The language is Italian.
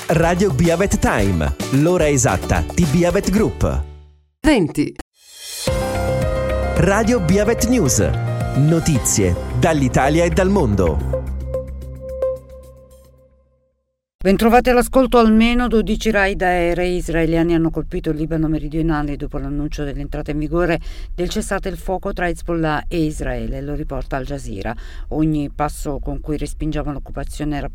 Radio Biavet Time, l'ora esatta di Biavet Group. 20. Radio Biavet News, notizie dall'Italia e dal mondo. Bentrovati all'ascolto. Almeno 12 raid aerei israeliani hanno colpito il Libano meridionale dopo l'annuncio dell'entrata in vigore del cessate il fuoco tra Hezbollah e Israele, lo riporta Al Jazeera. Ogni passo con cui respingevano l'occupazione era